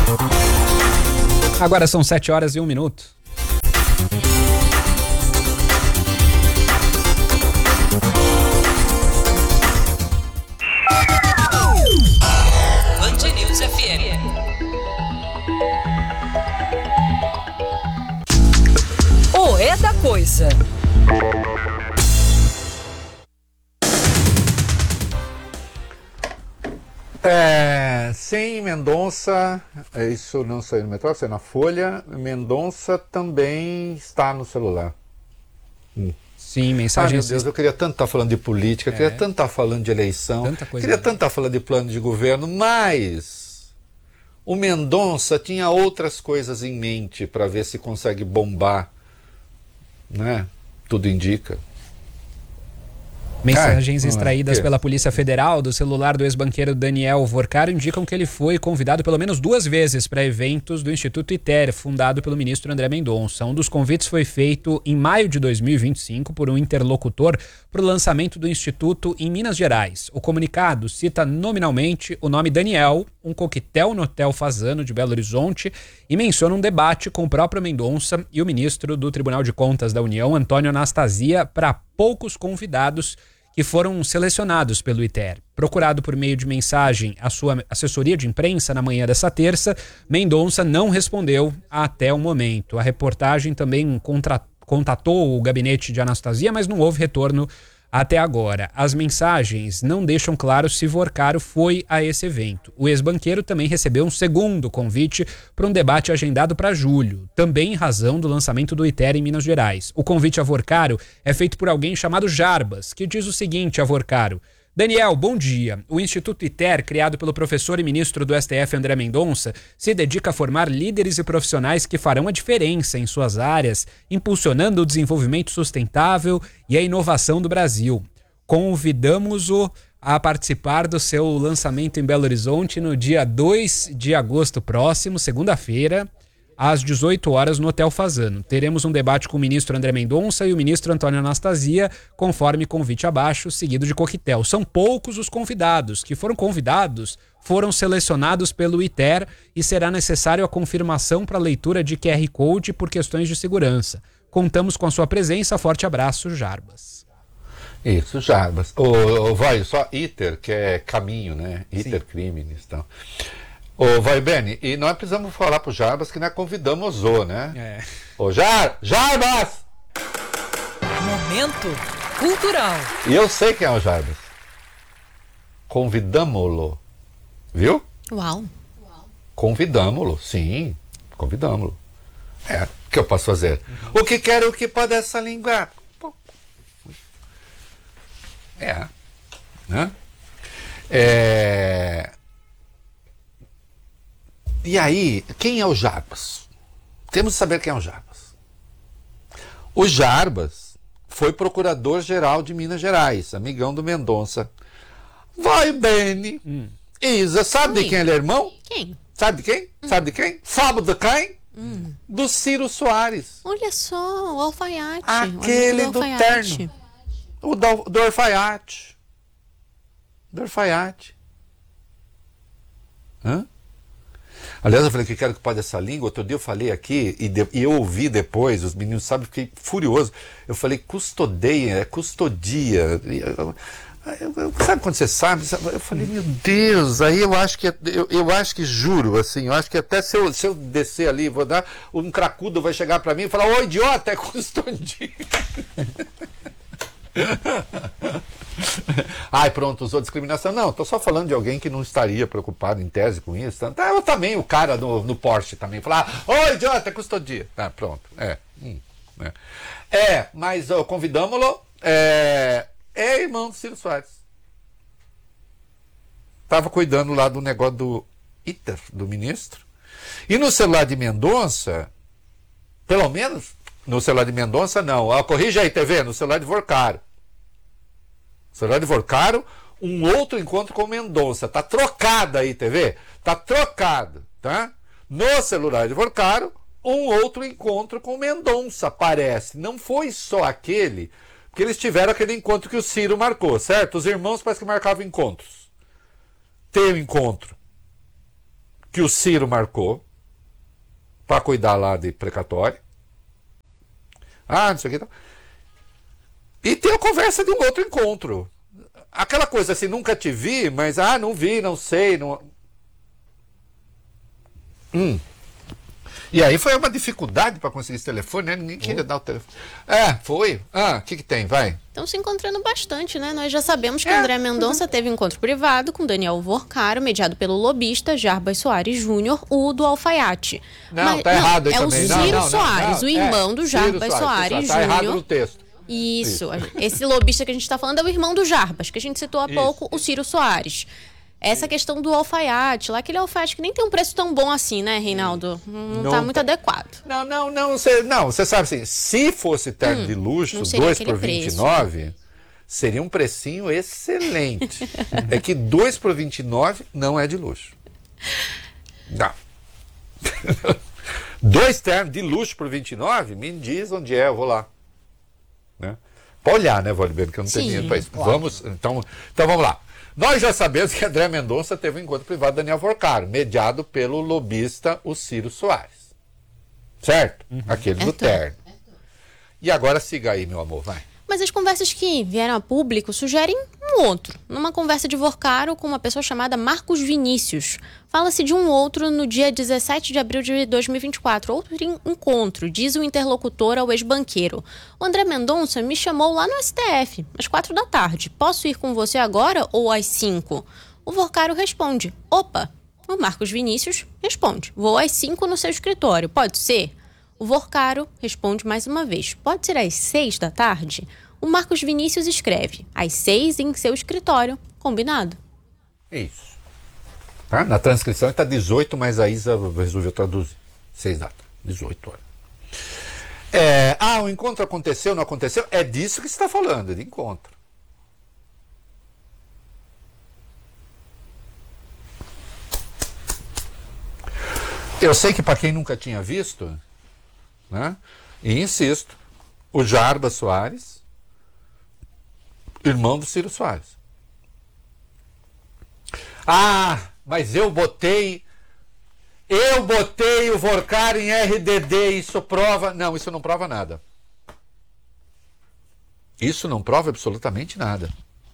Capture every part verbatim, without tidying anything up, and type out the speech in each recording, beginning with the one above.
Agora são sete horas e um minuto. Band News F M. O É da Coisa. É, sem Mendonça, isso não saiu no metrô, saiu na Folha. Mendonça também está no celular. Hum. Sim, mensagens. Ah, meu Deus, eu queria tanto estar falando de política, é. queria tanto estar falando de eleição, queria tanto estar falando de plano de governo, mas o Mendonça tinha outras coisas em mente para ver se consegue bombar, né? Tudo indica. Mensagens ah, extraídas é. pela Polícia Federal do celular do ex-banqueiro Daniel Vorcaro indicam que ele foi convidado pelo menos duas vezes para eventos do Instituto ITER, fundado pelo ministro André Mendonça. Um dos convites foi feito em maio de dois mil e vinte e cinco por um interlocutor para o lançamento do Instituto em Minas Gerais. O comunicado cita nominalmente o nome Daniel, um coquetel no Hotel Fazano de Belo Horizonte, e menciona um debate com o próprio Mendonça e o ministro do Tribunal de Contas da União, Antônio Anastasia, para poucos convidados que foram selecionados pelo ITER. Procurado por meio de mensagem à sua assessoria de imprensa na manhã dessa terça, Mendonça não respondeu até o momento. A reportagem também contra... contatou o gabinete de Anastasia, mas não houve retorno até agora. As mensagens não deixam claro se Vorcaro foi a esse evento. O ex-banqueiro também recebeu um segundo convite para um debate agendado para julho, também em razão do lançamento do ITER em Minas Gerais. O convite a Vorcaro é feito por alguém chamado Jarbas, que diz o seguinte a Vorcaro: Daniel, bom dia. O Instituto ITER, criado pelo professor e ministro do S T F André Mendonça, se dedica a formar líderes e profissionais que farão a diferença em suas áreas, impulsionando o desenvolvimento sustentável e a inovação do Brasil. Convidamos-o a participar do seu lançamento em Belo Horizonte no dia dois de agosto próximo, segunda-feira, às dezoito horas no Hotel Fazano. Teremos um debate com o ministro André Mendonça e o ministro Antônio Anastasia, conforme convite abaixo, seguido de coquetel. São poucos os convidados. Que foram convidados foram selecionados pelo ITER e será necessário a confirmação para leitura de Q R Code por questões de segurança. Contamos com a sua presença. Forte abraço, Jarbas. Isso, Jarbas. O, o, vai, só ITER, que é caminho, né? ITER Crimes e tal. Ô, vai, Beni, e nós precisamos falar pro Jarbas que nós convidamos o, né? É. Ô, Jar, Jarbas! Momento cultural. E eu sei quem é o Jarbas. Convidamo-lo. Viu? Uau. Convidamo-lo, sim. Convidamo-lo. É, o que eu posso fazer? Uhum. O que quer, o que pode essa língua? É. Né? É... E aí, quem é o Jarbas? Temos que saber quem é o Jarbas. O Jarbas foi procurador-geral de Minas Gerais, amigão do Mendonça. Vai, Beni. Hum. Isa, sabe Oi. de quem ele é irmão? Quem? Sabe de quem? Hum. Sabe de quem? Sabe de quem? Hum. Do Ciro Soares. Olha só, o alfaiate. Aquele do, do terno. O do, do alfaiate. Do alfaiate. Hã? Aliás, eu falei que quero que pode essa língua. Outro dia eu falei aqui e, de, e eu ouvi depois, os meninos sabem, fiquei furioso. Eu falei custodeia, é custodia. Eu, eu, eu, sabe quando você sabe? Eu falei, meu Deus, aí eu acho que, eu, eu acho que juro, assim, eu acho que até se eu, se eu descer ali, vou dar, um cracudo vai chegar pra mim e falar, ô idiota, é custodia. Ai, pronto, usou discriminação. Não, tô só falando de alguém que não estaria preocupado em tese com isso. Tá? Eu também, o cara no, no Porsche também falar, ô idiota, custodia. Ah, pronto, é. Hum, é. é, mas oh, convidamos-lo, é, é irmão do Ciro Soares. Tava cuidando lá do negócio do ITER, do ministro. E no celular de Mendonça, pelo menos, no celular de Mendonça não. Ah, corrija aí, T V, no celular de Vorcaro. Celular de Vorcaro, um outro encontro com Mendonça. Tá trocado aí, T V? Tá trocado, tá? No celular de Vorcaro, um outro encontro com Mendonça, parece. Não foi só aquele, porque eles tiveram aquele encontro que o Ciro marcou, certo? Os irmãos parece que marcavam encontros. Tem um encontro que o Ciro marcou para cuidar lá de precatório. Ah, não sei o que. E tem a conversa de um outro encontro. Aquela coisa assim, nunca te vi, mas ah, não vi, não sei. Não... Hum. E aí foi uma dificuldade para conseguir esse telefone, né? Ninguém queria oh. dar o telefone. É, foi. Ah, o que que tem? Vai. Estão se encontrando bastante, né? Nós já sabemos que é. André Mendonça teve encontro privado com Daniel Vorcaro, mediado pelo lobista Jarbas Soares Júnior, o do alfaiate. Não, Mas, tá errado aí é também. o não, Ciro não, não, Soares, não, o irmão é, do Jarbas Soares Tá errado Júnior. no texto. Isso. Isso. Esse lobista que a gente está falando é o irmão do Jarbas, que a gente citou há Isso. pouco, o Ciro Soares. Essa questão do alfaiate, lá aquele alfaiate que nem tem um preço tão bom assim, né, Reinaldo? Não, não tá muito tá... adequado. Não, não, não. Você não, você sabe assim, se fosse terno hum, de luxo, dois por vinte e nove, seria um precinho excelente. É que dois por vinte e nove não é de luxo. Não. Dois ternos de luxo por vinte e nove, me diz onde é, eu vou lá. Né? Pode olhar, né, Valdebeno, que eu não tenho dinheiro para isso. Claro. Vamos, então, então vamos lá. Nós já sabemos que André Mendonça teve um encontro privado de Daniel Vorcaro, mediado pelo lobista o Ciro Soares. Certo? Uhum. Aquele do terno. E agora siga aí, meu amor, vai. Mas as conversas que vieram a público sugerem um outro. Numa conversa de Vorcaro com uma pessoa chamada Marcos Vinícius. Fala-se de um outro no dia dezessete de abril de dois mil e vinte e quatro. Outro encontro, diz o interlocutor ao ex-banqueiro. O André Mendonça me chamou lá no S T F, às quatro da tarde. Posso ir com você agora ou às cinco? O Vorcaro responde, opa. O Marcos Vinícius responde, vou às cinco no seu escritório, pode ser? O Vorcaro responde mais uma vez, pode ser às seis da tarde? O Marcos Vinícius escreve, às seis em seu escritório, combinado. Isso. Tá? Na transcrição está dezoito, mas a Isa resolveu traduzir. seis da tarde, dezoito horas. É, ah, o encontro aconteceu, não aconteceu? É disso que você está falando, de encontro. Eu sei que para quem nunca tinha visto, né, e insisto, o Jarbas Soares, irmão do Ciro Soares. Ah, mas eu botei, eu botei o Vorcaro em R D D, isso prova... Não, isso não prova nada. Isso não prova absolutamente nada.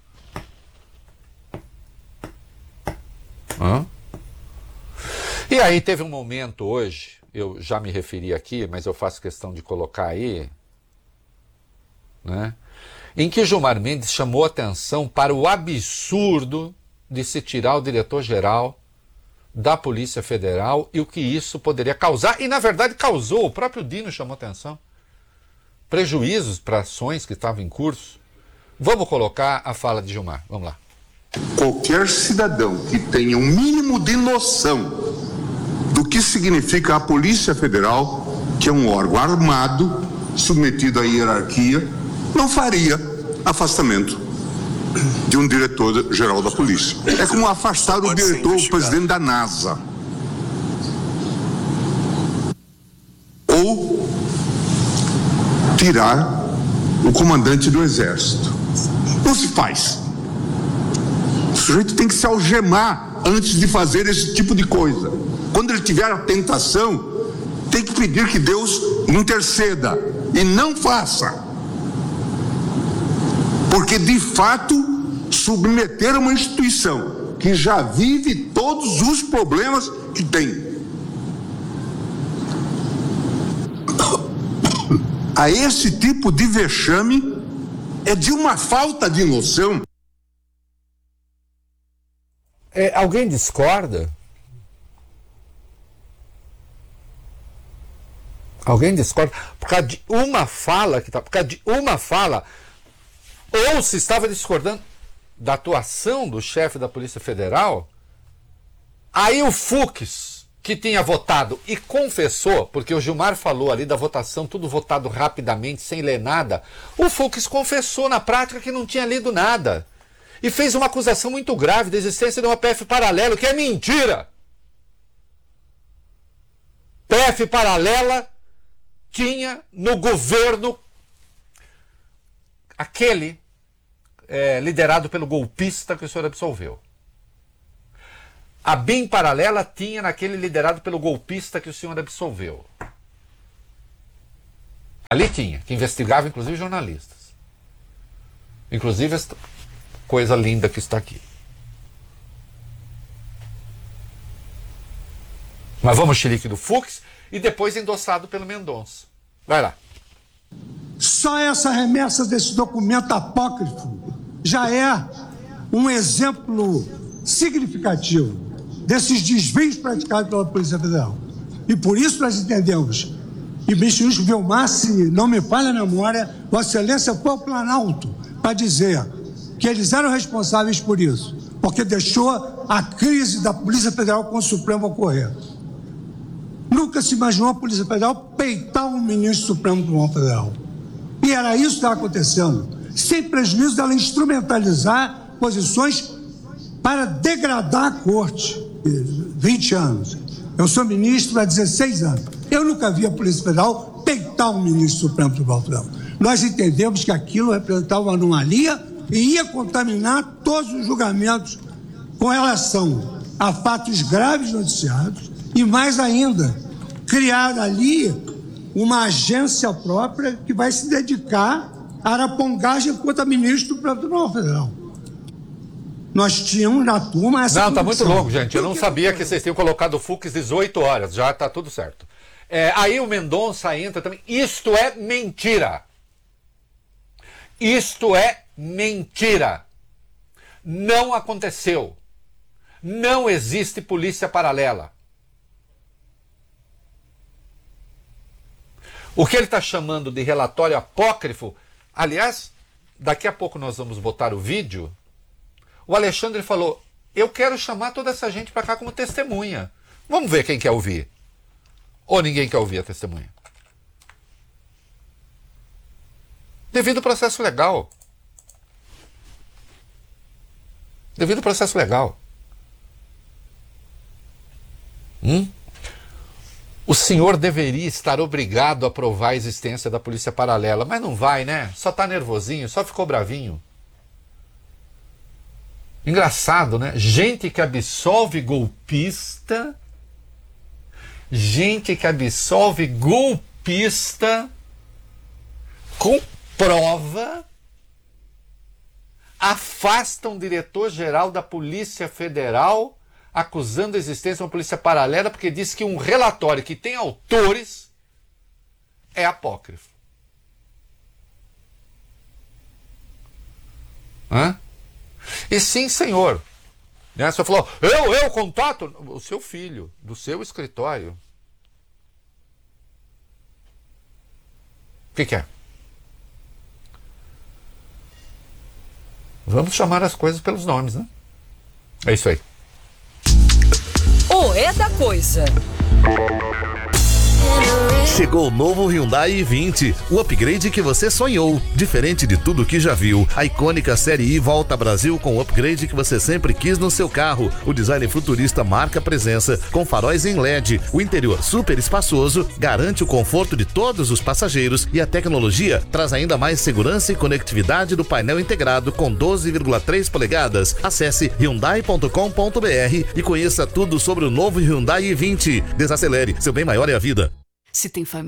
Hã? E aí teve um momento hoje, eu já me referi aqui, mas eu faço questão de colocar aí, né, em que Gilmar Mendes chamou atenção para o absurdo de se tirar o diretor-geral da Polícia Federal e o que isso poderia causar, e na verdade causou, o próprio Dino chamou atenção, prejuízos para ações que estavam em curso. Vamos colocar a fala de Gilmar, vamos lá. Qualquer cidadão que tenha um mínimo de noção do que significa a Polícia Federal, que é um órgão armado, submetido à hierarquia, não faria afastamento de um diretor-geral da polícia. É como afastar o diretor, o presidente da NASA. Ou tirar o comandante do exército. Não se faz. O sujeito tem que se algemar antes de fazer esse tipo de coisa. Quando ele tiver a tentação, tem que pedir que Deus interceda e não faça. Porque, de fato, submeter uma instituição que já vive todos os problemas que tem a esse tipo de vexame é de uma falta de noção. É, alguém discorda? Alguém discorda? Por causa de uma fala que tá, por causa de uma fala, ou se estava discordando da atuação do chefe da Polícia Federal, aí o Fux, que tinha votado e confessou, porque o Gilmar falou ali da votação, tudo votado rapidamente, sem ler nada, o Fux confessou na prática que não tinha lido nada. E fez uma acusação muito grave da existência de uma P F paralelo, que é mentira. P F paralela tinha no governo aquele é, liderado pelo golpista que o senhor absolveu. A BIM paralela tinha naquele liderado pelo golpista que o senhor absolveu. Ali tinha, que investigava inclusive jornalistas. Inclusive esta coisa linda que está aqui. Mas vamos xerique do Fux e depois endossado pelo Mendonça. Vai lá. Só essa remessa desse documento apócrifo já é um exemplo significativo desses desvios praticados pela Polícia Federal. E por isso nós entendemos, e o ministro Vilmar, se não me falha a memória, Vossa Excelência foi ao Planalto para dizer que eles eram responsáveis por isso, porque deixou a crise da Polícia Federal com o Supremo ocorrer. Nunca se imaginou a Polícia Federal peitar um ministro Supremo do Tribunal Federal. E era isso que estava acontecendo, sem prejuízo dela instrumentalizar posições para degradar a Corte. vinte anos. Eu sou ministro há dezesseis anos. Eu nunca vi a Polícia Federal peitar um ministro Supremo do Tribunal Federal. Nós entendemos que aquilo representava uma anomalia e ia contaminar todos os julgamentos com relação a fatos graves noticiados e, mais ainda, criar ali uma agência própria que vai se dedicar à arapongagem contra ministro do Tribunal Federal. Nós tínhamos na turma essa... Não, tá muito longo, gente. Eu não sabia que vocês tinham colocado o Fux dezoito horas. Já tá tudo certo. É, aí o Mendonça entra também. Isto é mentira. Isto é mentira. Não aconteceu. Não existe polícia paralela. O que ele está chamando de relatório apócrifo, aliás, daqui a pouco nós vamos botar o vídeo. O Alexandre falou, eu quero chamar toda essa gente para cá como testemunha. Vamos ver quem quer ouvir. Ou ninguém quer ouvir a testemunha. Devido ao processo legal. Devido ao processo legal. Hum? O senhor deveria estar obrigado a provar a existência da polícia paralela, mas não vai, né? Só tá nervosinho, só ficou bravinho. Engraçado, né? Gente que absolve golpista, gente que absolve golpista com prova, afasta um diretor-geral da Polícia Federal acusando a existência de uma polícia paralela porque diz que um relatório que tem autores é apócrifo. Hã? E sim, senhor. Né? Você falou, eu, eu contato o seu filho, do seu escritório. O que, que é? Vamos chamar as coisas pelos nomes, né? É isso aí. O É da Coisa. Chegou o novo Hyundai i vinte, o upgrade que você sonhou. Diferente de tudo que já viu, a icônica Série I volta ao Brasil com o upgrade que você sempre quis no seu carro. O design futurista marca presença, com faróis em L E D. O interior super espaçoso garante o conforto de todos os passageiros e a tecnologia traz ainda mais segurança e conectividade do painel integrado com doze vírgula três polegadas. Acesse hyundai ponto com ponto br e conheça tudo sobre o novo Hyundai i vinte. Desacelere, seu bem maior é a vida. Se tem família.